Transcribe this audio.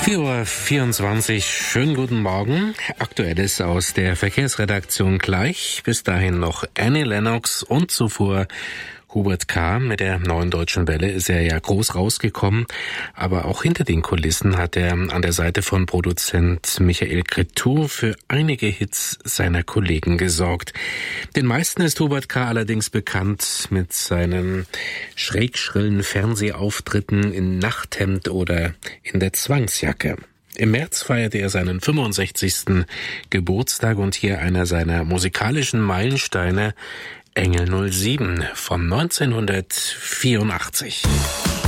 4:24 Uhr, schönen guten Morgen. Aktuelles aus der Verkehrsredaktion gleich. Bis dahin noch Annie Lennox und zuvor Hubert K. Mit der Neuen Deutschen Welle ist er ja groß rausgekommen, aber auch hinter den Kulissen hat er an der Seite von Produzent Michael Cretu für einige Hits seiner Kollegen gesorgt. Den meisten ist Hubert K. allerdings bekannt mit seinen schrägschrillen Fernsehauftritten in Nachthemd oder in der Zwangsjacke. Im März feierte er seinen 65. Geburtstag und hier einer seiner musikalischen Meilensteine, Engel 07 von 1984.